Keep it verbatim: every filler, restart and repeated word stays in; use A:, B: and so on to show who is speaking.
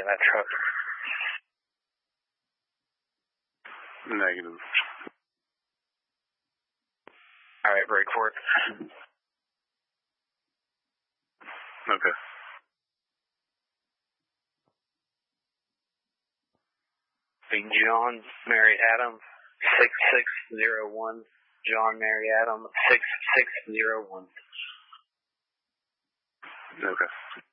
A: in that truck.
B: Negative.
A: All right, break for it.
B: Okay.
A: Big John, Mary Adam, six six zero one. John, Mary Adam, six six zero one.
B: Okay.